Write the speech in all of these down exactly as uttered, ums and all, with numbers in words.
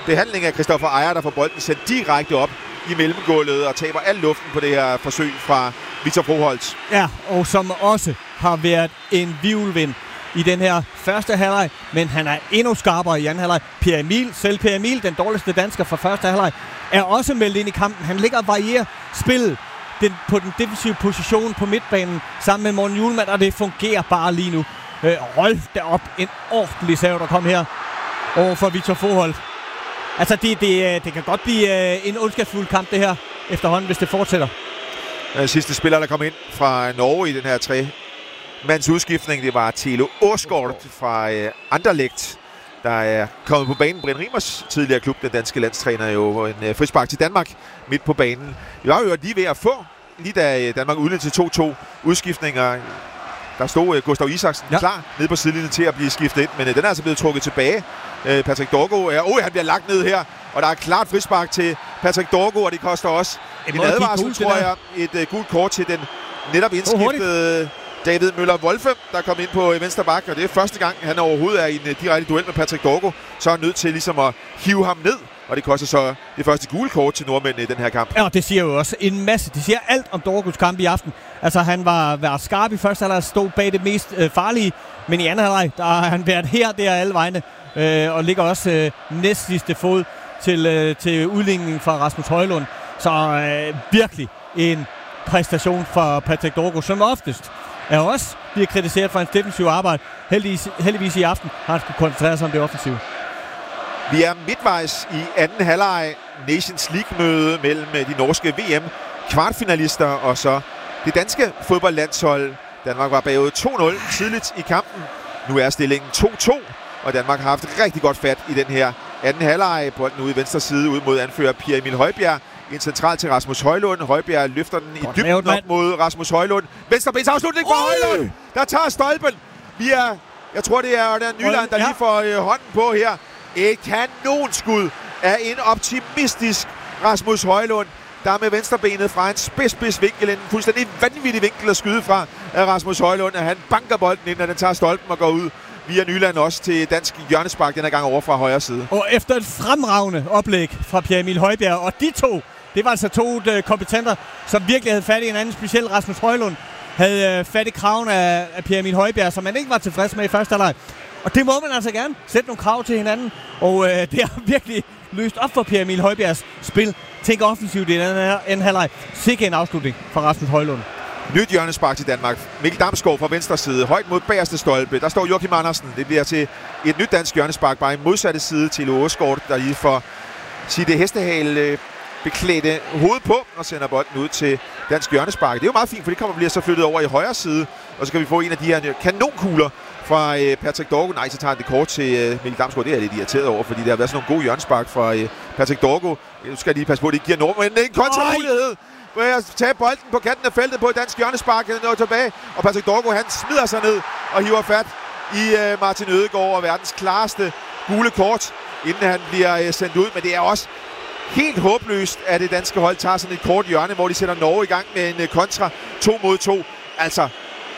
behandling af Christoffer Ejer, der får bolden sendt direkte op i mellemgulvet og taber al luften på det her forsøg fra Victor Froholt. Ja, og som også har været en hvirvelvind i den her første halvleg, men han er endnu skarpere i anden halvleg. Per Emil, selv Per Emil, den dårligste dansker fra første halvleg, er også meldt ind i kampen. Han ligger og varierer spillet den, på den defensive position på midtbanen sammen med Morten Hjulmand, og det fungerer bare lige nu. Øh, hold da op, en ordentlig save, der kom her over for Victor Froholt. Altså, det, det, det kan godt blive en ondskabsfuld kamp, det her, efterhånden, hvis det fortsætter. Den sidste spiller, der kom ind fra Norge i den her tre mands udskiftning, det var Thilo Åsgaard fra uh, Anderlecht, der er kommet på banen. Brian Rimers tidligere klub, den danske landstræner, jo en uh, frispark til Danmark midt på banen. Vi var jo lige ved at få, lige da Danmark udledte til to to udskiftninger. Der stod uh, Gustav Isaksen ja. klar nede på sidelinjen til at blive skiftet ind, men uh, den er altså blevet trukket tilbage. Uh, Patrick Dorgo er, oh, han bliver lagt ned her, og der er klart frispark til Patrick Dorgo, og det koster også en, en advarsel, tror jeg. Et uh, gult kort til den netop indskiftede oh, David Møller Wolfe, der kom ind på venstre bak, og det er første gang, han overhovedet er i en direkte duel med Patrick Dorgo, så er han nødt til ligesom at hive ham ned, og det koster så det første gule kort til nordmændene i den her kamp. Ja, det siger jo også en masse. Det siger alt om Dorgos kamp i aften. Altså, han var, var skarp i første halvleg, stod bag det mest øh, farlige, men i anden halvleg, der har han været her, der alle vegne, øh, og ligger også øh, næst sidste fod til, øh, til udligningen fra Rasmus Højlund. Så øh, virkelig en præstation for Patrick Dorgo, som oftest er også bliver kritiseret for hans defensive arbejde. Heldigvis, heldigvis i aften har han skulle koncentrere sig om det offensive. Vi er midtvejs i anden halvleg Nations League-møde mellem de norske V M-kvartfinalister og så det danske fodboldlandshold. Danmark var bagud to nul tidligt i kampen. Nu er stillingen to to, og Danmark har haft rigtig godt fat i den her anden halvleg. Bolden ude i venstre side ud mod anfører Pierre Emil Højbjerg. En central til Rasmus Højlund. Højbjerg løfter den i dybden op mod Rasmus Højlund. Venstrebens afslutning for Højlund, der tager stolpen. Vi er, jeg tror det er der Nyland, der ja. lige får øh, hånden på her. Et kanonskud af en optimistisk Rasmus Højlund, der med venstrebenet fra en spids, spids vinkel, en fuldstændig vanvittig vinkel at skyde fra af Rasmus Højlund, at han banker bolden ind, og den tager stolpen og går ud via Nyland også til dansk hjørnespark, den her gang over fra højre side. Og efter et fremragende oplæg fra Pierre Emil Højbjerg, og de to, det var altså to uh, kompetenter, som virkelig havde fat i en anden, speciel Rasmus Højlund, havde uh, fat i kraven af, af Pierre Emil Højbjerg, som man ikke var tilfreds med i første halvleg. Og det må man altså gerne sætte nogle krav til hinanden, og uh, det har virkelig løst op for Pierre Emil Højbjergs spil. Tænk offensivt i den her anden halvleg. Sikke en afslutning fra Rasmus Højlund. Nyt hjørnespark til Danmark. Mikkel Damsgaard fra venstre side. Højt mod bagerste stolpe. Der står Joachim Andersen. Det bliver til et nyt dansk hjørnespark. Bare i modsatte side til Åsgaard, der lige får sit hestehale beklædte hoved på og sender bolden ud til dansk hjørnespark. Det er jo meget fint, for det kommer bliver så flyttet over i højre side. Og så kan vi få en af de her kanonkugler fra øh, Patrick Dorgo. Nej, så tager han det kort til øh, Mikkel Damsgaard. Det er jeg lidt irriteret over, fordi der har været sådan nogle gode hjørnespark fra øh, Patrick Dorgo. Nu skal jeg lige passe på, at det ikke giver nordmænd en kontramulighed. Hvor jeg tager bolden på kanten af feltet på et dansk hjørnespark, den når tilbage, og Patrick Dorgo, han smider sig ned og hiver fat i uh, Martin Ødegaard og verdens klareste gule kort, inden han bliver uh, sendt ud. Men det er også helt håbløst, at det danske hold tager sådan et kort hjørne, hvor de sætter Norge i gang med en uh, kontra to mod to. Altså,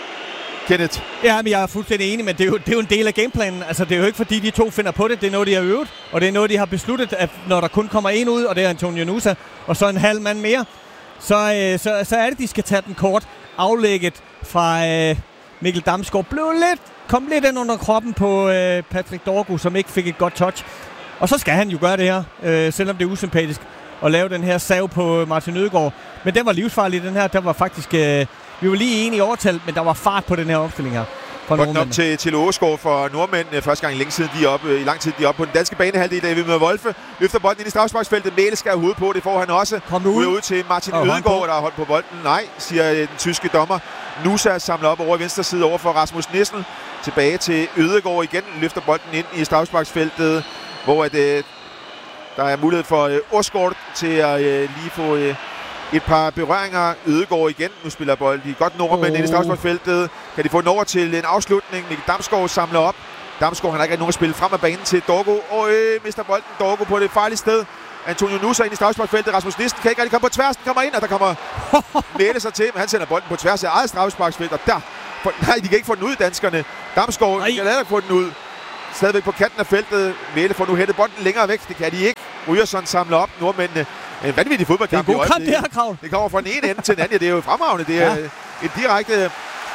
Kenneth. Ja, men jeg er fuldstændig enig, men det er, jo, det er jo en del af gameplanen. Altså, det er jo ikke fordi, de to finder på det. Det er noget, de har øvet, og det er noget, de har besluttet, at når der kun kommer en ud, og det er Antonio Nusa, og så en halv mand mere, Så, øh, så, så er det, de skal tage den kort. Aflægget fra øh, Mikkel Damsgaard blev lidt, kom lidt ind under kroppen på øh, Patrick Dorgo, som ikke fik et godt touch. Og så skal han jo gøre det her, øh, selvom det er usympatisk, at lave den her save på Martin Ødegaard. Men den var livsfarlig, den her. Der var faktisk, øh, vi var lige enige i overtal, men der var fart på den her opstilling her. Bolden op til, til Åsgaard for nordmænd. Første gang i længe siden, de er oppe, i lang tid de er oppe på den danske banehalvdel. David Møller Wolfe løfter bolden ind i strafsparksfeltet. Mæle skal have hovedet på, det får han også. Ud. ud til Martin oh, Ødegaard, der har holdt på bolden. Nej, siger den tyske dommer. Nusa samler op over i venstre side over for Rasmus Nissen. Tilbage til Ødegaard igen. Løfter bolden ind i strafsparksfeltet, hvor at, øh, der er mulighed for øh, Åsgaard til at øh, lige få... Øh, Et par berøringer. Ødegaard igen. Nu spiller bolden de godt nordmænd oh. ind i strafsparksfeltet. Kan de få den over til en afslutning? Mikkel Damsgaard samler op. Damsgaard, han har ikke rigtig nogen at spille frem af banen til Dorgo. Og øh, mister bolden Dorgo på det farlige sted. Antonio Nusa ind i strafsparksfeltet. Rasmus Nissen kan ikke rigtig komme på tværs. Den kommer ind, og der kommer Mæle sig til. Men han sender bolden på tværs af eget strafsparksfelt. Og der... For, nej, de kan ikke få den ud, danskerne. Damsgaard kan heller ikke få den ud. stadigvæk på kanten af feltet. Mæle får nu hættet bolden længere væk. Det kan de ikke. Ryerson samler op. Nordmændene. En vanvittig fodboldkamp. Det er en god kamp, det her, Krav. Det kommer fra den ene ende til den anden. Det er jo fremragende. Det er ja. et direkte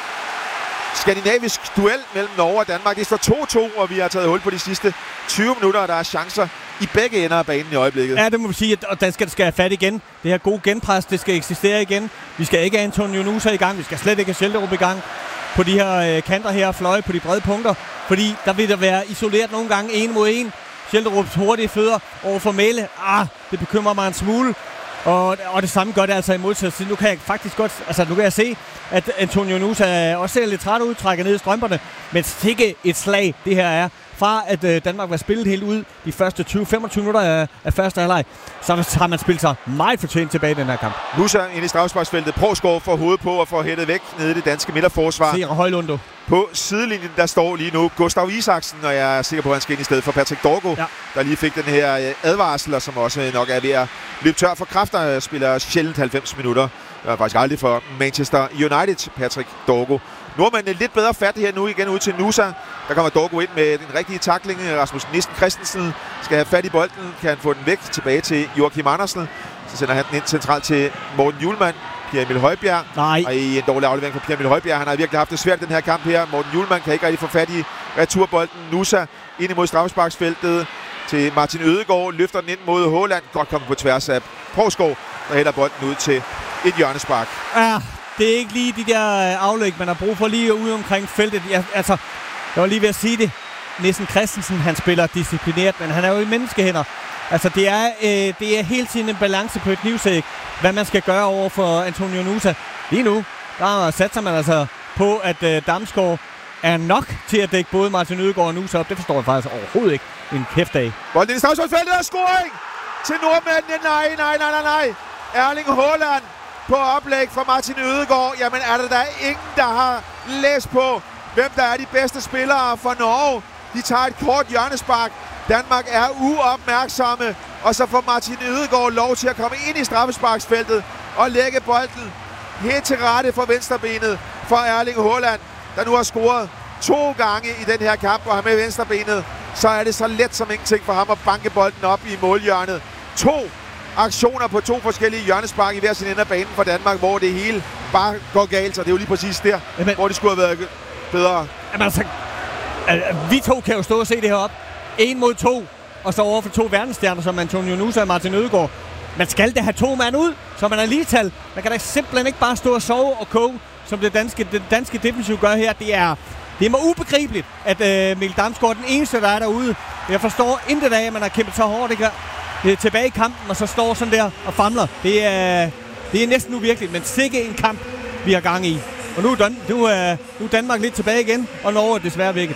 skandinavisk duel mellem Norge og Danmark. Det står to to, og vi har taget hul på de sidste tyve minutter, og der er chancer i begge ender af banen i øjeblikket. Ja, det må vi sige, og den skal, skal have fat igen. Det her gode genpres, det skal eksistere igen. Vi skal ikke have Antonio Nusa i gang. Vi skal slet ikke have Schjelderup i gang på de her øh, kanter her, fløje på de brede punkter. Fordi der vil der være isoleret nogle gange en mod en. Schjelderups hurtige fødder over for Mæle. Ah, det bekymrer mig en smule. Og, og det samme gør det altså i modsætning. Nu kan jeg faktisk godt, altså nu kan jeg se, at Antonio Nusa også ser lidt træt ud, trækker ned i strømperne. Men sikke et slag, det her er. Fra at øh, Danmark var spillet helt ud de første tyve til femogtyve minutter af, af første halvleg, så har man spillet sig meget fortjent tilbage i den her kamp. Nusa ind i straffesparksfeltet. Provsgaard får hovedet på og får hættet væk nede i det danske midterforsvar. Ser Højlund. På sidelinjen, der står lige nu Gustav Isaksen, og jeg er sikker på, at han skal ind i stedet for Patrick Dorgo, ja. der lige fik den her advarsel, og som også nok er ved at løbe tør for kræfter, spiller sjældent halvfems minutter. Det var faktisk aldrig for Manchester United, Patrick Dorgo. Nordmændene lidt bedre fat her nu igen ud til Nusa. Der kommer Dorgo ind med den rigtige tackling. Rasmus Nissen Christensen skal have fat i bolden. Kan han få den væk tilbage til Joachim Andersen. Så sender han den ind centralt til Morten Hjulmand. Pierre Emil Højbjerg. Nej. Og i en dårlig aflevering for Pierre Emil Højbjerg. Han har virkelig haft det svært den her kamp her. Morten Hjulmand kan ikke rigtig få fat i returbolden. Nusa ind imod straffesparksfeltet til Martin Ødegaard. Løfter den ind mod Haaland. Godt kommet på tværs af Provsgaard. Der hælder bolden ud til et hjørnespark. Ja, det er ikke lige de der aflæg, man har brug for lige ude omkring feltet. Jeg, altså, jeg var lige ved at sige det. Nissen Christensen, han spiller disciplineret, men han er jo i menneskehænder. Altså, det er, øh, det er hele tiden en balance på et knivsæk, hvad man skal gøre over for Antonio Nusa. Lige nu, der satser man altså på, at øh, Damsgaard er nok til at dække både Martin Ødegaard og Nusa op. Det forstår jeg faktisk overhovedet ikke. En kæft dag. Bolden i straffesparksfeltet og scoring til nordmændene. Nej, nej, nej, nej, nej. Erling Haaland på oplæg fra Martin Ødegaard. Jamen er der da ingen, der har læst på, hvem der er de bedste spillere for Norge. De tager et kort hjørnespark. Danmark er uopmærksomme. Og så får Martin Ødegaard lov til at komme ind i straffesparksfeltet og lægge bolden helt til rette for venstrebenet for Erling Haaland, der nu har scoret to gange i den her kamp, og har med venstrebenet, så er det så let som ingenting for ham at banke bolden op i målhjørnet. To aktioner på to forskellige hjørnespark i hver sin ende af banen for Danmark, hvor det hele bare går galt, så det er jo lige præcis der, Jamen, hvor det skulle have været bedre. Jamen altså, vi to kan jo stå og se det her op. En mod to, og så over for to verdensstjerner, som Antonio Nusa og Martin Ødegaard. Man skal da have to mand ud, så man er ligetal. Man kan da simpelthen ikke bare stå og sove og koge, som det danske, det danske defensiv gør her. Det er, det er mig ubegribeligt, at øh, Mikkel Damsgaard er den eneste, der er derude. Jeg forstår intet af, at man har kæmpet så hårdt ikke? Det er tilbage i kampen, og så står sådan der og famler. Det er, det er næsten uvirkeligt, men sikke en kamp, vi har gang i. Og nu er, Dan, nu, er, nu er Danmark lidt tilbage igen, og Norge er desværre vækket.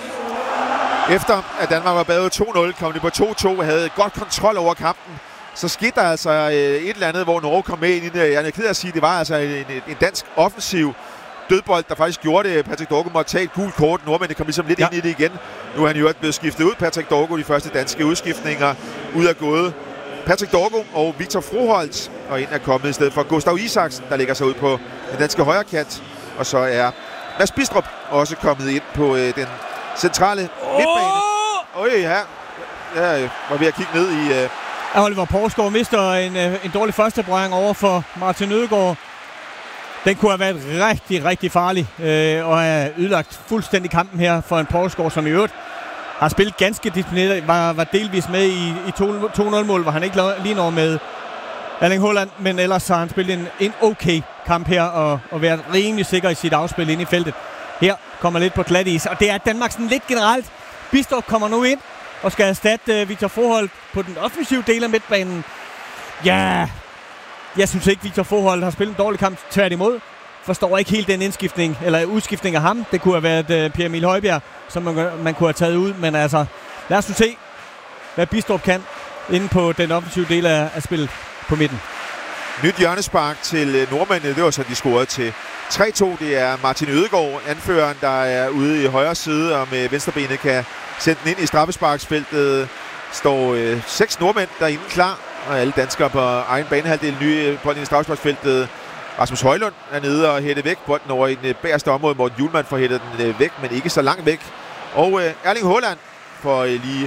Efter at Danmark var bagud to nul, kom de på to to og havde godt kontrol over kampen. Så skete der altså øh, et eller andet, hvor Norge kom med ind i det. Jeg er ked af at sige, at det var altså en, en dansk offensiv dødbold, der faktisk gjorde det. Patrick Dorgo måtte tage et gult kort. Nordmændene kom ligesom lidt ja. ind i det igen. Nu er han jo blevet skiftet ud. Patrick Dorgo, de første danske udskiftninger, ud af gået. Patrick Dorgo og Victor Froholt, og ind er kommet i stedet for Gustav Isaksen, der lægger sig ud på den danske højre kant. Og så er Mads Bistrup også kommet ind på øh, den centrale oh! midtbane. Øj, ja. Jeg var ved at kigge ned i... Øh... Oliver Provsgaard mister en, en dårlig førstebrøring over for Martin Ødegaard. Den kunne have været rigtig, rigtig farlig, øh, og er ødelagt fuldstændig kampen her for en Provsgaard, som i øvrigt har spillet ganske disciplineret, var, var delvis med i, i to nul-mål, hvor han ikke lige når med Erling Haaland, men ellers har han spillet en, en okay kamp her, og, og været rimelig sikker i sit afspil inde i feltet. Her kommer lidt på glat is, og det er Danmark sådan lidt generelt. Bistrup kommer nu ind og skal erstatte uh, Victor Froholt på den offensive del af midtbanen. Ja, jeg synes ikke, Victor Froholt har spillet en dårlig kamp. Tværtimod forstår ikke helt den indskiftning, eller udskiftning af ham. Det kunne have været uh, Pierre Emil Højbjerg, som man, man kunne have taget ud. Men altså, lad os nu se, hvad Bistrup kan inde på den offensive del af, af spillet på midten. Nyt hjørnespark til nordmændene. Det var så, de scorede til tre to. Det er Martin Ødegaard, anføreren, der er ude i højre side, og med venstrebenet kan sende den ind i straffesparksfeltet. Står øh, seks nordmænd derinde klar, og alle danskere på egen banehalvdel. Nye bolden i straffesparksfeltet. Rasmus Højlund er nede og hætte væk. Bolden over i den bagerste område. Morten Hjulmand får hættet den øh, væk, men ikke så langt væk. Og øh, Erling Haaland får øh, lige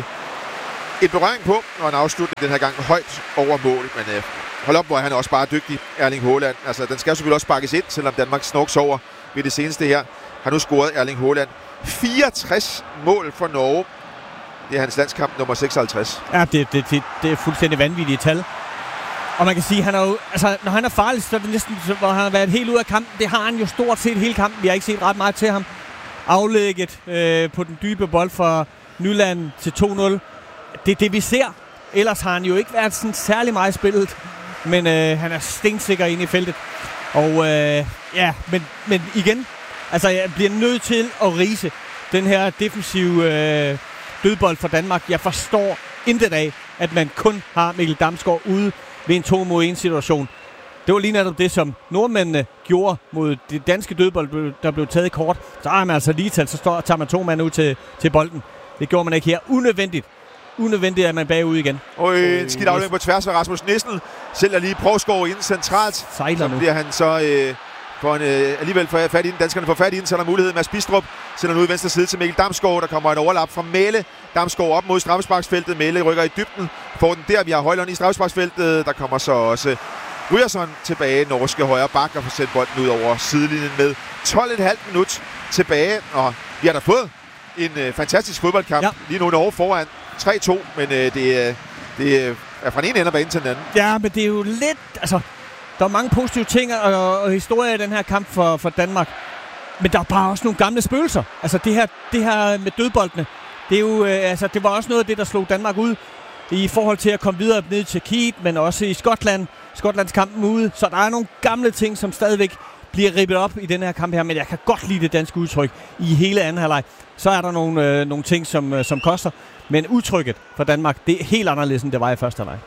et berøring på, og en afslutning den her gang højt over mål. Men øh, hold op, hvor han er også bare dygtig, Erling Haaland. Altså, den skal selvfølgelig også sparkes ind, selvom Danmark snorks over ved det seneste her. Har nu scoret Erling Haaland fireogtres mål for Norge. Det er hans landskamp nummer seksoghalvtreds. Ja, det, det, det, det er fuldstændig vanvittige tal. Og man kan sige, han er jo, altså, når han er farlig, så er det næsten, hvor han har været helt ud af kampen. Det har han jo stort set hele kampen. Vi har ikke set ret meget til ham. Aflægget øh, på den dybe bold fra Nyland til to nul. Det er det, vi ser. Ellers har han jo ikke været sådan særlig meget spillet. Men øh, han er stensikker inde i feltet. Og øh, ja, men, men igen, altså jeg bliver nødt til at rise den her defensive øh, dødbold for Danmark. Jeg forstår intet af, at man kun har Mikkel Damsgaard ude ved en to mod en situation. Det var lige netop det, som nordmændene gjorde mod det danske dødbold, der blev taget kort. Så har man altså lige talt, så står, tager man to mand ud til, til bolden. Det gjorde man ikke her. Unødvendigt. Unødvendigt, at man bagud igen. Og en skidt aflægning på tværs af Rasmus Nissen. Sælger lige Provsgaard ind centralt. Sejler nu. Så bliver han så øh, for en, øh, alligevel for fat i den. Danskerne får fat i den, så er der mulighed. Mads Bistrup sender den ud i venstre side til Mikkel Damsgaard. Der kommer et overlap fra Mæle. Damsgaard op mod straffesparksfeltet. Mæle rykker i dybden. Får den der. Vi har Højlund i straffesparksfeltet. Der kommer så også Ryerson tilbage. Norske højre bak og får sendt bolden ud over sidelinjen med tolv komma fem minut tilbage. Og vi har da fået en øh, fantastisk fodboldkamp. Ja. Lige nu Norge foran tre to, men øh, det, øh, det er fra den ene ende af banen til den anden. Ja, men det er jo lidt... Altså, der er mange positive ting og, og historier i den her kamp for, for Danmark. Men der er bare også nogle gamle spøgelser. Altså, det her, det her med dødboldene, det, er jo, øh, altså, det var også noget af det, der slog Danmark ud i forhold til at komme videre ned til Keat, men også i Skotland. Skotlands kampen ude. Så der er nogle gamle ting, som stadigvæk bliver rippet op i den her kamp her, men jeg kan godt lide det danske udtryk i hele anden halvleg. Så er der nogle, øh, nogle ting, som, øh, som koster. Men udtrykket for Danmark, det er helt anderledes, end det var i første halvleg.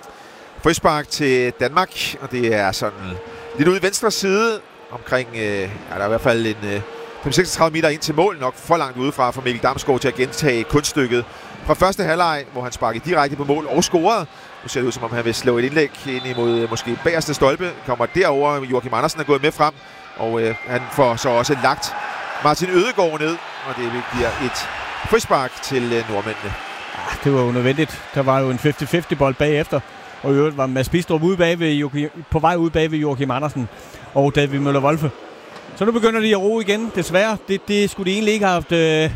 Frispark til Danmark, og det er sådan lidt ude i venstre side, omkring, øh, ja, der er i hvert fald en øh, fem til seksogtredive meter ind til mål, nok for langt udefra for Mikkel Damsgaard til at gentage kunststykket fra første halvleg, hvor han sparkede direkte på mål og scorede. Nu ser det ud, som om han vil slå et indlæg ind imod måske bagerste stolpe. Kommer derover. Joachim Andersen er gået med frem, og øh, han får så også lagt Martin Ødegaard ned, og det bliver et frispark til øh, nordmændene. Ja, det var jo nødvendigt. Der var jo en halvtreds halvtreds bold bagefter, og i øvrigt var Mads Bistrup ude bag ved Joachim, på vej ud bag ved Joachim Andersen og David Møller-Wolfe. Så nu begynder de at ro igen, desværre. Det, det skulle de egentlig ikke have haft, øh,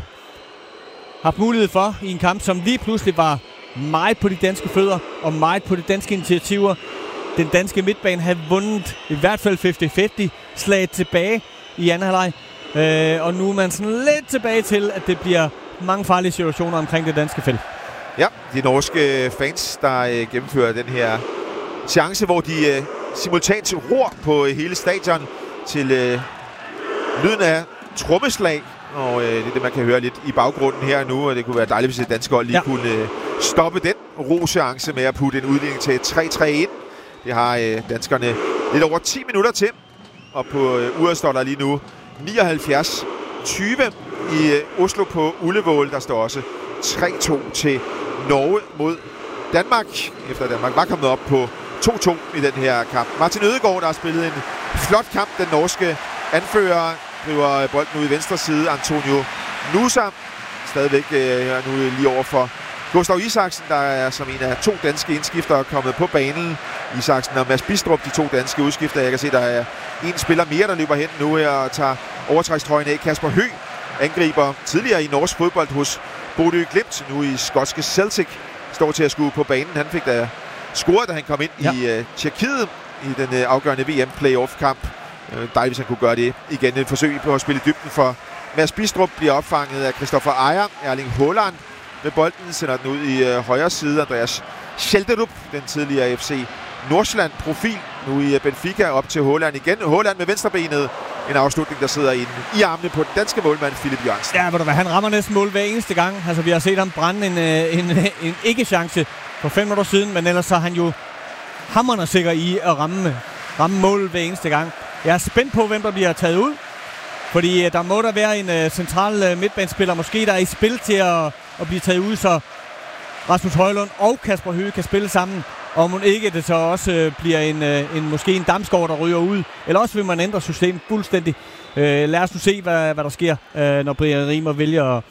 haft mulighed for i en kamp, som lige pludselig var meget på de danske fødder og meget på de danske initiativer. Den danske midtbane havde vundet i hvert fald halvtreds halvtreds slaget tilbage i anden halvleg. Øh, og nu er man sådan lidt tilbage til, at det bliver mange farlige situationer omkring det danske felt. Ja, de norske fans, der øh, gennemfører den her chance, hvor de øh, simultant ror på øh, hele stadion til øh, lyden af trommeslag. Og øh, det er det, man kan høre lidt i baggrunden her nu, og det kunne være dejligt, hvis et dansk hold lige ja. kunne øh, stoppe den ro-seance med at putte en udligning til tre tre ind. Det har øh, danskerne lidt over ti minutter til, og på øh, uret står der lige nu nioghalvfjerds tyve i øh, Oslo på Ullevål. Der står også tre to til Norge mod Danmark, efter Danmark var kommet op på to to i den her kamp. Martin Ødegaard, der har spillet en flot kamp, den norske anfører, driver bolden ud i venstre side. Antonio Nusa stadigvæk øh, nu lige over for Gustav Isaksen, der er som en af to danske indskiftere kommet på banen. Isaksen og Mads Bistrup, de to danske udskifter. Jeg kan se, der er en spiller mere, der løber hen nu her og tager overtrækstrøjen af. Kasper Høgh, angriber tidligere i norsk fodbold hos Bodø Glimt, nu i skotske Celtic, står til at skue på banen. Han fik da scoret, da han kom ind ja. i uh, Tjekkiet i den uh, afgørende V M-playoff-kamp. Uh, dejligt, hvis han kunne gøre det igen. Et forsøg på at spille i dybden for Mads Bistrup bliver opfanget af Christoffer Ejer. Erling Haaland med bolden sender den ud i uh, højre side. Andreas Schelderup, den tidligere F C Nordsjælland-profil, nu i uh, Benfica, op til Haaland igen. Haaland med venstrebenet. En afslutning, der sidder i, i armene på den danske målmand, Philip Jørgensen. Ja, ved du hvad, han rammer næsten mål hver eneste gang. Altså, vi har set ham brænde en, en, en ikke-chance for fem minutter siden, men ellers så er han jo hammerende sikker i at ramme, ramme mål hver eneste gang. Jeg er spændt på, hvem der bliver taget ud, fordi der må der være en uh, central uh, midtbanespiller, måske der er i spil til at, at blive taget ud, så Rasmus Højlund og Kasper Høgh kan spille sammen. Og må ikke det så også øh, bliver en, øh, en, måske en Damsgaard, der ryger ud. Eller også vil man ændre systemet fuldstændig. Øh, lad os nu se, hvad, hvad der sker, øh, når Brian Riemer vælger at,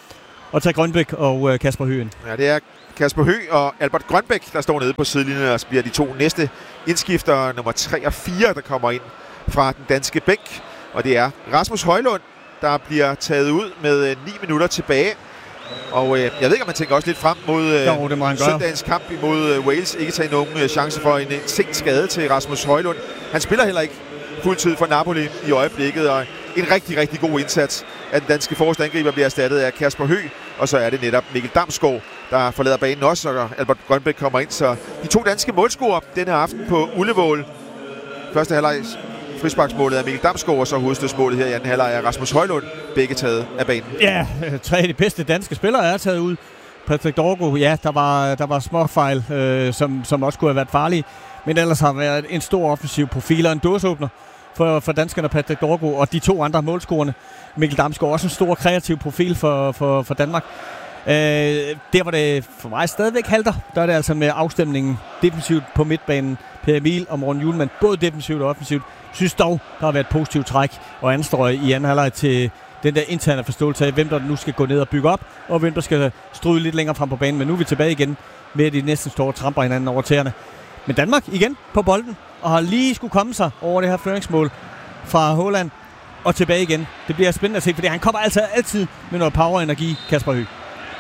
at tage Grønbæk og øh, Kasper Høgh. Ja, det er Kasper Høgh og Albert Grønbæk, der står nede på sidelinjen og bliver de to næste indskifter, nummer tre og fire, der kommer ind fra den danske bænk. Og det er Rasmus Højlund, der bliver taget ud med øh, ni minutter tilbage. Og øh, jeg ved ikke, om man tænker også lidt frem mod øh, jo, det må han søndagens kamp imod øh, Wales. Ikke tage nogen øh, chance for en, en sent skade til Rasmus Højlund. Han spiller heller ikke fuldtid for Napoli i øjeblikket, og en rigtig, rigtig god indsats af den danske forreste angriber bliver erstattet af Kasper Høgh, og så er det netop Mikkel Damsgaard, der forlader banen også, og Albert Grønbæk kommer ind. Så de to danske målscorer denne aften på Ullevål. Første halvleg frisparksmålet af Mikkel Damsgaard, og så hovedstødsmålet her i anden halvleg af Rasmus Højlund, begge taget af banen. Ja, tre af de bedste danske spillere er taget ud. Patrick Dorgo, ja, der var, der var småfejl, øh, som, som også kunne have været farlige, men ellers har været en stor offensiv profil og en dåseåbner for, for danskerne, Patrick Dorgo, og de to andre målscorerne. Mikkel Damsgaard også en stor kreativ profil for, for, for Danmark. Øh, der var det for mig stadigvæk halter. Der er det altså med afstemningen defensivt på midtbanen. Per Emil og Morten Hjulmand, både defensivt og offensivt. Synes dog, der har været et positivt træk og anstrøg i anden halvleg til den der interne forståelse af, hvem der nu skal gå ned og bygge op, og hvem der skal stryge lidt længere frem på banen. Men nu er vi tilbage igen med, at de næsten står og tramper hinanden over tæerne. Men Danmark igen på bolden, og har lige skulle komme sig over det her føringsmål fra Haaland og tilbage igen. Det bliver spændende at se, fordi han kommer altså altid med noget power og energi, Kasper Høgh.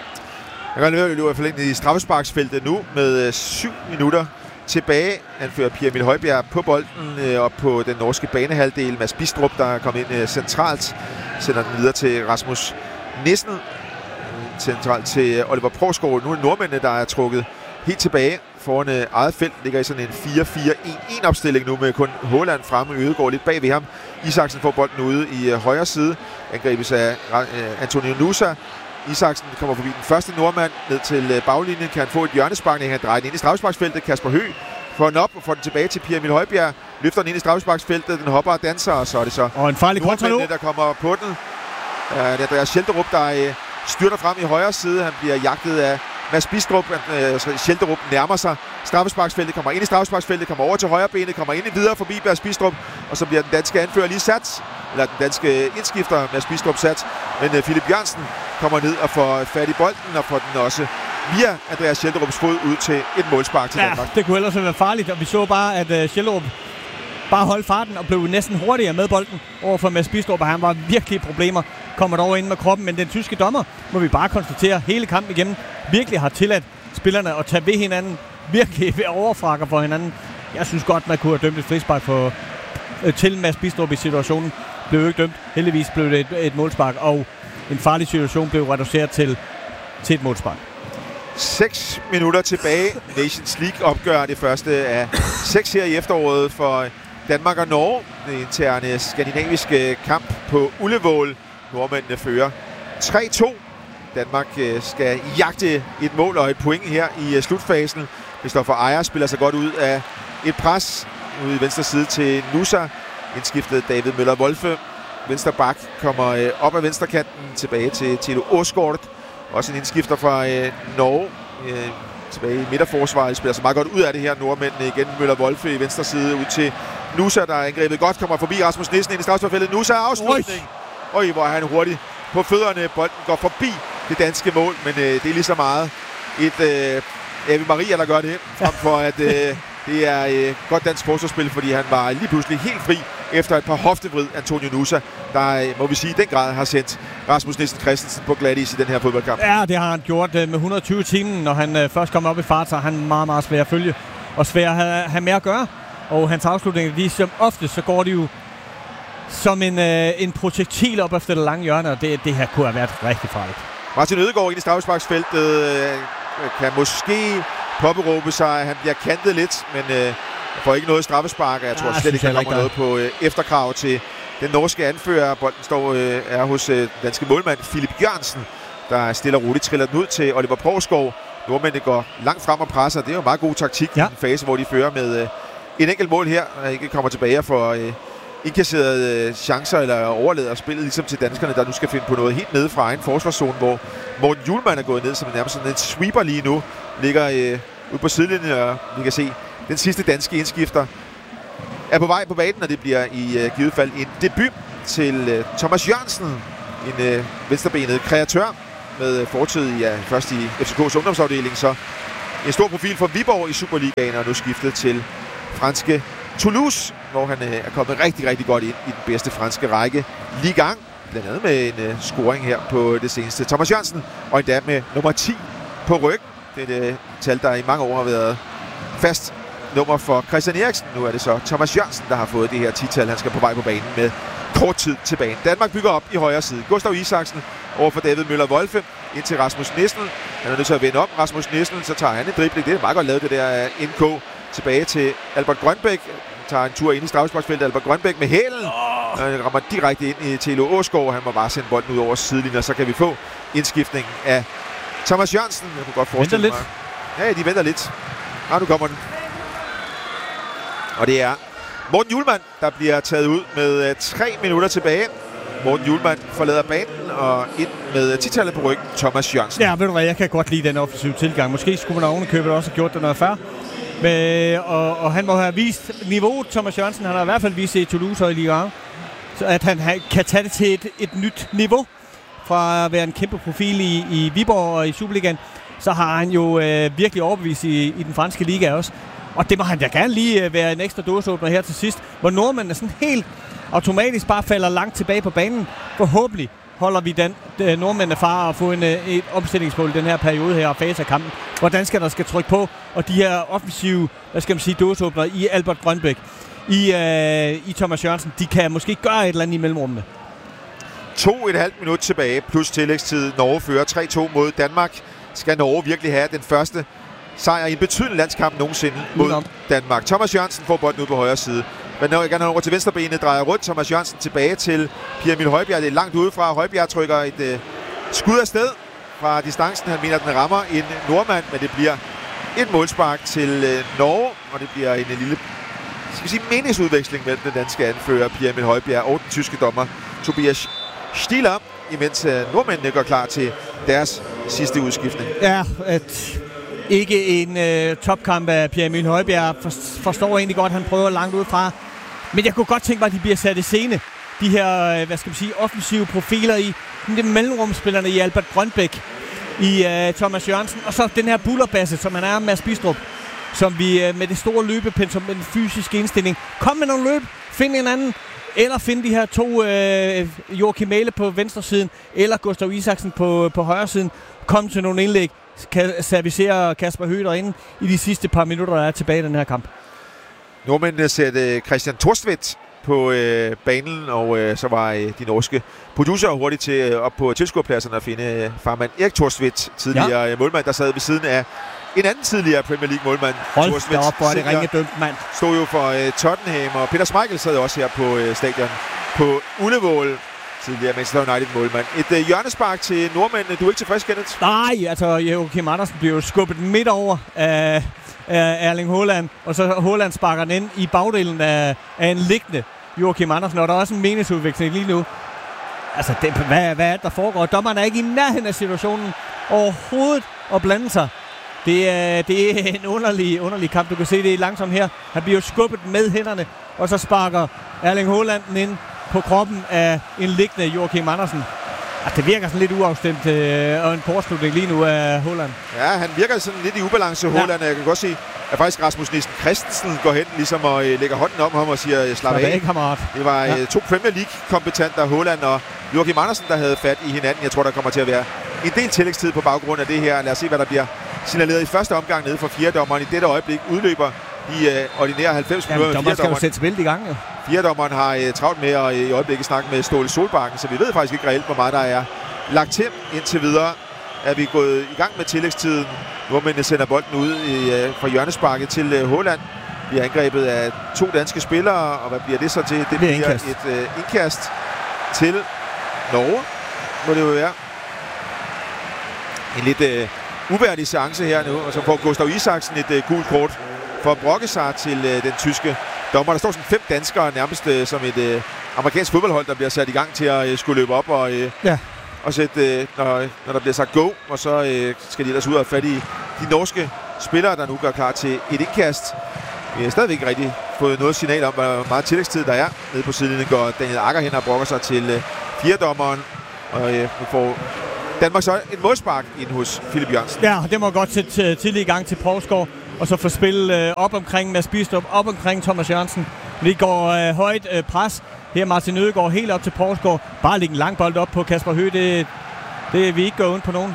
Jeg kan løbe i hvert fald ind i straffesparksfeltet nu med syv minutter tilbage. Anfører Pierre Emil Højbjerg på bolden øh, op på den norske banehalvdel. Mads Bistrup, der er kommet ind øh, centralt, sender den videre til Rasmus Nissen. Centralt til Oliver Provsgaard. Nu er det nordmændene, der er trukket helt tilbage foran øh, eget felt. Ligger i sådan en fire fire en en opstilling nu med kun Haaland fremme. Ødegaard lidt bag ved ham. Isaksen får bolden ude i øh, højre side. Angribes af øh, Antonio Nusa. Isaksen kommer forbi den første nordmand ned til baglinjen. Kan han få et hjørnespark, han drejer den ind i straffesparksfeltet. Kasper Høgh får den op og får den tilbage til Pierre Emil Højbjerg. Løfter den ind i straffesparksfeltet. Den hopper og danser, og så er det så og en farlig kontra nu, der kommer på den. Uh, det er Andreas Schelderup, der uh, styrter frem i højre side. Han bliver jagtet af Mads Bistrup. Uh, Schelderup nærmer sig straffesparksfeltet, kommer ind i straffesparksfeltet, kommer over til højre benet, kommer ind i videre forbi Mads Bistrup, og så bliver den danske anfører lige sat. Eller den danske indskifter, Mads Bistrup, sat. Men uh, Philip Jørgensen kommer ned og får fat i bolden, og får den også via Andreas Schelderups fod ud til et målspark til ja, Danmark. Det kunne ellers være farligt, og vi så bare, at uh, Schelderup bare holdt farten og blev næsten hurtigere med bolden over for Mads Bistrup, og han var virkelig i problemer. Kommer dog ind med kroppen, men den tyske dommer, må vi bare konstatere, hele kampen igennem virkelig har tilladt spillerne at tage ved hinanden, virkelig ved overfrakker for hinanden. Jeg synes godt, man kunne have dømt et frispark for, øh, til Mads Bistrup i situationen. Blev jo ikke dømt. Heldigvis blev det et, et målspark, og en farlig situation blev reduceret til, til et målspark. Seks minutter tilbage. Nations League opgør det første af seks her i efteråret for Danmark og Norge. Det interne skandinaviske kamp på Ullevål. Nordmændene fører tre to. Danmark skal jagte et mål og et point her i slutfasen. Christoffer Ejer spiller sig godt ud af et pres ude i venstre side til Nusa. Indskiftet David Møller Wolfe. Venstre bak kommer op ad venstrekanten tilbage til Tilo Åsgaard. Også en indskifter fra øh, Norge. Øh, tilbage i midterforsvaret. Spiller sig meget godt ud af det her. Nordmændene igen. Møller Wolfe i venstre side ud til Nusa, der er angrebet godt. Kommer forbi Rasmus Nissen ind i straffesparksfeltet. Nusa afslutning. Oj, hvor er han hurtig på fødderne. Bolden går forbi det danske mål, men øh, det er lige så meget et øh, Ave Maria, der gør det, frem for at øh, det er øh, godt dansk forsvarsspil, fordi han var lige pludselig helt fri efter et par hoftevrid. Antonio Nusa, der øh, må vi sige i den grad har sendt Rasmus Nissen Christensen på glatis i den her fodboldkamp. Ja, det har han gjort øh, med et hundrede og tyve timen, når han øh, først kommer op i fart, så er han meget, meget svær at følge og svær at have, have med at gøre. Og hans afslutninger, de som ofte, så går de jo som en, øh, en projektil op efter det lange hjørne, og det, det her kunne have været rigtig farligt. Martin Ødegaard ind i straffesparksfeltet øh, kan måske påberåbe sig, at han bliver kantet lidt, men øh, får ikke noget straffespark, og jeg tror ja, slet ikke, han kommer noget på øh, efterkrav til den norske anfører. Bolden står øh, er hos øh, danske målmand Philip Jørgensen, der stille og roligt triller den ud til Oliver Provsgaard. Nordmændene går langt frem og presser. Det er jo en meget god taktik ja. i en fase, hvor de fører med øh, en enkelt mål her, og ikke kommer tilbage og får øh, indkasserede øh, chancer eller overlader spillet ligesom til danskerne, der nu skal finde på noget helt nede fra egen forsvarszone, hvor Morten Hjulmand er gået ned som nærmest sådan en sweeper lige nu. Ligger øh, ude på sidelinjen, og vi kan se den sidste danske indskifter er på vej på banen, og det bliver i øh, givet fald en debut til øh, Thomas Jørgensen, en øh, venstrebenet kreatør, med fortid ja, først i F C K's ungdomsafdeling, så en stor profil for Viborg i Superligaen, og nu skiftet til franske Toulouse, hvor han øh, er kommet rigtig, rigtig godt ind i den bedste franske række Ligue et, blandt andet med en øh, scoring her på det seneste. Thomas Jørgensen, og endda med nummer ti på ryg. Det er et tal, der i mange år har været fast nummer for Christian Eriksen. Nu er det så Thomas Jørgensen, der har fået det her ti-tal. Han skal på vej på banen med kort tid til banen. Danmark bygger op i højre side. Gustav Isaksen over for David Møller-Wolfe ind til Rasmus Nissel. Han er nødt til at vende om. Rasmus Nissel, så tager han en dribling. Det er meget godt lavet, det der N K. Tilbage til Albert Grønbæk. Tager en tur ind i straffesparksfeltet. Albert Grønbæk med hælen. Han rammer direkte ind i Thilo Åsgaard. Han må bare sende bolden ud over sidelinjen, og så kan vi få indskiftningen af Thomas Jørgensen. Jeg kunne godt forestille mig. Ja, de venter lidt. Ah, nu kommer den. Og det er Morten Hjulmand, der bliver taget ud med tre minutter tilbage. Morten Hjulmand forlader banen og ind med ti-tallet på ryggen, Thomas Jørgensen. Ja, ved du hvad, jeg kan godt lide den offensive tilgang. Måske skulle man ovenikøbet også have gjort det noget før. Men, og, og han må have vist niveauet, Thomas Jørgensen. Han har i hvert fald vist det i Toulouse og i Ligue et. Så at han kan tage det til et, et nyt niveau. Fra at være en kæmpe profil i, i Viborg og i Superligaen, så har han jo øh, virkelig overbevist i, i den franske liga også. Og det må han da gerne lige øh, være en ekstra dåseåbner her til sidst, hvor nordmændene sådan helt automatisk bare falder langt tilbage på banen. Forhåbentlig holder vi den øh, nordmændene fra at få en, øh, et omstillingsmål i den her periode her og fase af kampen. Hvordan skal der skal trykke på, og de her offensive, hvad skal man sige, dåseåbner i Albert Grønbæk, i, øh, i Thomas Jørgensen, de kan måske gøre et eller andet i mellemrummene. To og et halvt minut tilbage, plus tillægstid. Norge fører tre to mod Danmark. Skal Norge virkelig have den første sejr i en betydelig landskamp nogensinde mod Udenom. Danmark. Thomas Jørgensen får bolden ud på højre side. Men når jeg gerne over til venstrebenet, drejer rundt. Thomas Jørgensen tilbage til Pierre Emil Højbjerg. Det er langt udefra. Højbjerg trykker et øh, skud afsted fra distancen. Han mener, at den rammer en nordmand, men det bliver et målspark til øh, Norge. Og det bliver en, en lille skal vi sige, meningsudveksling mellem den danske anfører Pierre Emil Højbjerg og den tyske dommer Tobias Stieler, imens øh, nordmændene går klar til deres sidste udskiftning. Ja, et, ikke en øh, topkamp af Pierre Emil Højbjerg. For, forstår egentlig godt, at han prøver langt udefra. Men jeg kunne godt tænke mig, at de bliver sat i scene. De her, øh, hvad skal man sige, offensive profiler i de mellemrumspillerne i Albert Grønbæk, i øh, Thomas Jørgensen, og så den her bullerbasse, som han er med Mads Bistrup, som vi øh, med det store løbepensum, med den fysiske indstilling, kom med nogle løb, find en anden, eller finde de her to, øh, Joachim Mæhle på venstre siden, eller Gustav Isaksen på, på højre siden, kom til nogle indlæg, kan servicere Kasper Høgh ind i de sidste par minutter, der er tilbage i den her kamp. Nordmændene satte Christian Thorstvedt på øh, banen, og øh, så var øh, de norske producer hurtigt til øh, op på tilskuerpladserne at finde øh, farmand Erik Thorstvedt, tidligere ja. målmand, der sad ved siden af en anden tidligere Premier League målmand. Hold da op, hvor er det ringedømt, mand. Stod jo for øh, Tottenham, og Peter Schmeichel sad også her på øh, stadion på Ullevål. Tidligere Manchester United målmand. Et øh, hjørnespark til nordmændene. Du er ikke tilfreds, Kenneth? Nej, altså Joachim Andersen bliver jo skubbet midt over af, af Erling Haaland, og så Haaland sparker den ind i bagdelen af, af en liggende Joachim Andersen, og der er også en meningsudveksling lige nu. Altså, det, hvad, hvad er det, der foregår? Dommeren er ikke i nærheden af situationen overhovedet at blande sig. Det er, det er en underlig, underlig kamp. Du kan se det langsomt her. Han bliver skubbet med hænderne, og så sparker Erling Haaland den ind på kroppen af en liggende Joachim Andersen. Altså, det virker sådan lidt uafstemt øh, og en kortslutning lige nu af Haaland. Ja, han virker sådan lidt i ubalance, Haaland. Ja. Jeg kan godt se, at faktisk Rasmus Nielsen Christensen går hen ligesom og øh, lægger hånden om ham og siger, slap af. af kammerat. Det var ja. øh, to Premier League-kompetenter, Haaland og Joachim Andersen, der havde fat i hinanden. Jeg tror, der kommer til at være en del tillægstid på baggrund af det her. Lad os se, hvad der bliver signaleret i første omgang nede for fjerdommeren. I dette øjeblik udløber de øh, ordinære halvfems minutter. Ja, dommeren skal jo sætte spillet i gang, jo. Fjerdommeren har øh, travlt med at øh, i øjeblikket snakke med Ståle Solbakken, så vi ved faktisk ikke reelt, hvor meget der er lagt til. Indtil videre er vi gået i gang med tillægstiden. Nordmændene sender bolden ud i, øh, fra hjørnesparket til øh, Haaland. Vi er angrebet af to danske spillere, og hvad bliver det så til? Det, det bliver indkast. et øh, indkast til Norge, må det jo være. En lidt øh, uværdig seance her nu, og så får Gustav Isaksen et øh, gult kort for at brokke sig til øh, den tyske dommer. Der står sådan fem danskere nærmest øh, som et øh, amerikansk fodboldhold, der bliver sat i gang til at øh, skulle løbe op og, øh, ja. og sætte, øh, når, når der bliver sagt go, og så øh, skal de ellers ud og fat i de norske spillere, der nu gør klar til et indkast. Vi har stadigvæk ikke rigtig fået noget signal om, hvor meget tillægstid der er. Nede på sidelinjen går Daniel Akker hen og brokker sig til øh, fjerdommeren, og øh, nu får Danmark så en målspark ind hos Philip Jørgensen. Ja, det må godt sætte tidlig i gang til Poulsgaard, og så få spillet øh, op omkring Mads Bistrup, op omkring Thomas Jørgensen. Vi går øh, højt øh, pres. Her Martin Ødegaard helt op til Poulsgaard. Bare lægge en lang bold op på Kasper Høgh, det, det vi ikke går uden på nogen.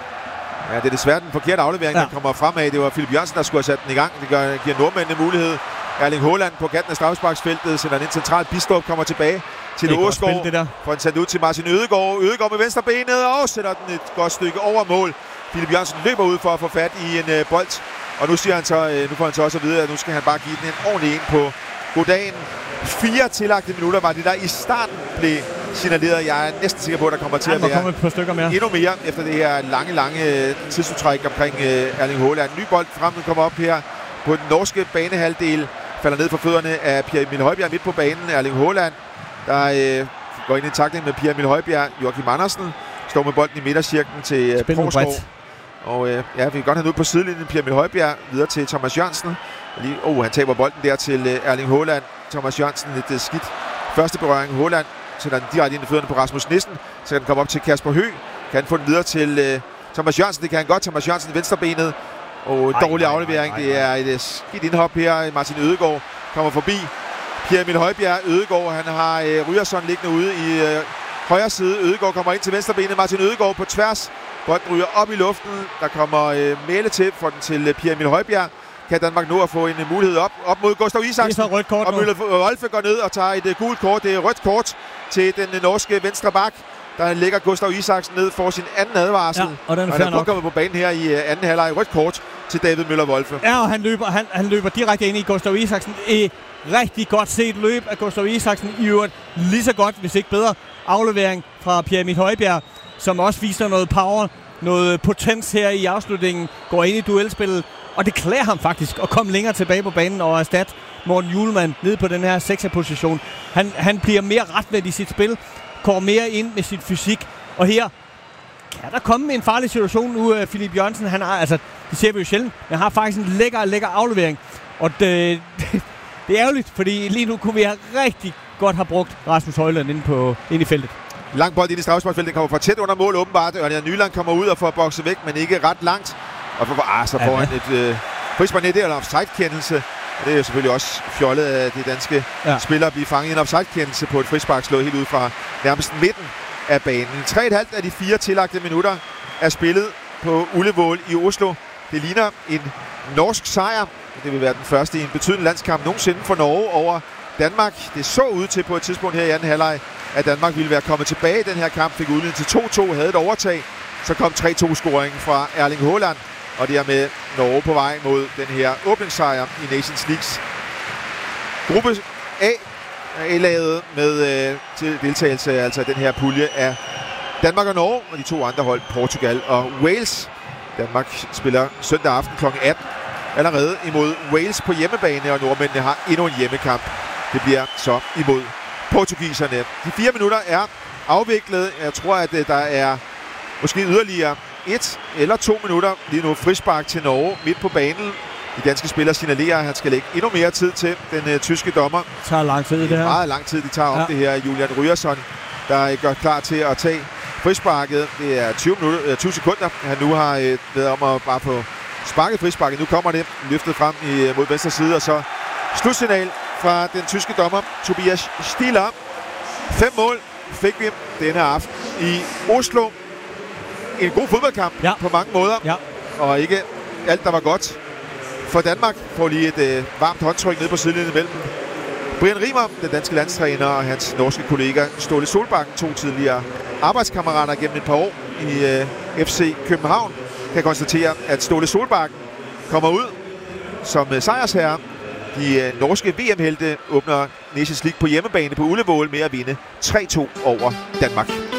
Ja, det er desværre den forkerte aflevering, ja. Der kommer fremad. Det var Philip Jørgensen, der skulle have sat den i gang. Det gør, giver nordmændene mulighed. Erling Haaland på kanten af straffesparksfeltet, sender den ind centralt. Bistrup kommer tilbage til Åsgaard. Får den sendt ud til Martin Ødegaard. Ødegaard med venstre benet og sætter den et godt stykke over mål. Philip Jørgensen løber ud for at få fat i en øh, bold. Og nu siger han så, øh, nu får han så også at vide, at nu skal han bare give den en ordentlig en på goddagen. Fire tillagte minutter var det, der i starten blev signaleret. Jeg er næsten sikker på, at der kommer til ja, at være et par stykker mere. Endnu mere efter det her lange, lange tidsudtræk omkring øh, Erling Haaland. Ny bold frem, den kommer op her på den norske banehalvdel. Falder ned for fødderne af Pierre Emil Højbjerg midt på banen. Erling Haaland, der øh, går ind i en takling med Pierre Emil Højbjerg. Joachim Andersen står med bolden i midtercirklen til øh, Poulsgaard. Og øh, ja, vi kan godt have ud på sidelinjen. Pierre Emil Højbjerg videre til Thomas Jørgensen. Lige, oh, han taber bolden der til øh, Erling Haaland. Thomas Jørgensen lidt øh, skidt. Første berøring. Haaland sætter den direkte ind i fødderne på Rasmus Nissen. Så kan den komme op til Kasper Høgh. Kan få den videre til øh, Thomas Jørgensen. Det kan han godt. Thomas Jørgensen i venstrebenet. Og dårlig aflevering. Det er et uh, skidt indhop her. Martin Ødegaard kommer forbi. Pierre Emil Højbjerg. Ødegaard, han har uh, Ryerson liggende ude i uh, højre side. Ødegaard kommer ind til venstrebenet. Martin Ødegaard på tværs. Bolden ryger op i luften. Der kommer uh, Mæle til. Får den til uh, Pierre Emil Højbjerg. Kan Danmark nå at få en uh, mulighed op, op mod Gustav Isaksen. Rødt kort og Møller Wolfe går ned og tager et uh, gult kort. Det er rødt kort til den uh, norske venstre bak. Der ligger Gustav Isaksen ned for sin anden advarsel. Ja, og den er, og han er kun kommet på banen her i uh, anden halvleg. Rødt kort til David Møller Wolfe. Ja, og han løber, han, han løber direkte ind i Gustav Isaksen. Et rigtig godt set løb af Gustav Isaksen. I øvrigt lige så godt, hvis ikke bedre, aflevering fra Pierre Emil Højbjerg, som også viser noget power, noget potens her i afslutningen. Går ind i duelspillet, og det klæder ham faktisk at komme længere tilbage på banen og erstatte Morten Hjulmand ned på den her sekser-position. Han, han bliver mere retvendt i sit spil, går mere ind med sit fysik, og her kan der komme en farlig situation nu. uh, Philip Jørgensen, han har, altså, det ser vi jo sjældent, men han har faktisk en lækker, lækker aflevering, og det, det, det er ærgerligt, fordi lige nu kunne vi have rigtig godt have brugt Rasmus Højlund ind, på, ind i feltet. Lang bold ind i straffesparksfeltet, kommer for tæt under mål åbenbart, og Nyland kommer ud og får bokset væk, men ikke ret langt, og for, ah, så får han et øh, frispark eller offside-kendelse. Det er jo selvfølgelig også fjollet af de danske ja. spillere at blive fanget i en offside-kendelse på et frispark slået helt ud fra nærmest midten af banen. tre komma fem af de fire tillagte minutter er spillet på Ullevål i Oslo. Det ligner en norsk sejr. Det vil være den første i en betydelig landskamp nogensinde for Norge over Danmark. Det så ud til på et tidspunkt her i anden halvleg, at Danmark ville være kommet tilbage i den her kamp. Fik udlignet til to to, havde et overtag. Så kom tre to-scoringen fra Erling Haaland. Og dermed Norge på vej mod den her åbningssejr i Nations Leagues. Gruppe A er lavet med øh, til deltagelse altså den her pulje af Danmark og Norge, og de to andre hold, Portugal og Wales. Danmark spiller søndag aften klokken atten allerede imod Wales på hjemmebane, og nordmændene har endnu en hjemmekamp. Det bliver så imod portugiserne. De fire minutter er afviklet. Jeg tror, at der er måske yderligere et eller to minutter. Lige nu frispark til Norge midt på banen. De danske spillere signalerer, at han skal lægge endnu mere tid til den uh, tyske dommer. Det tager lang tid, det, det her. Meget lang tid, de tager om ja. det her. Julian Ryerson, der gør klar til at tage frisparket. Det er tyve, minutter, tyve sekunder, han nu har uh, været om at bare få sparket frisparket. Nu kommer det løftet frem i, uh, mod venstre side, og så slutsignal fra den tyske dommer, Tobias Stiller. Fem mål fik vi denne aften i Oslo. En god fodboldkamp ja. på mange måder, ja. og ikke alt, der var godt for Danmark. Får lige et øh, varmt håndtryk ned på sidelinjen mellem Brian Riemer, den danske landstræner, og hans norske kollega Ståle Solbakken, to tidligere arbejdskammerater gennem et par år i øh, F C København, kan konstatere, at Ståle Solbakken kommer ud som øh, sejrsherre. De øh, norske V M-helte åbner Nations League på hjemmebane på Ullevål med at vinde tre to over Danmark.